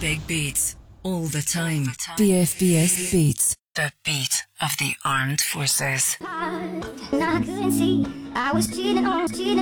big beats, all the time. BFBS Beats. The beat of the armed forces. And I couldn't see I was cheating on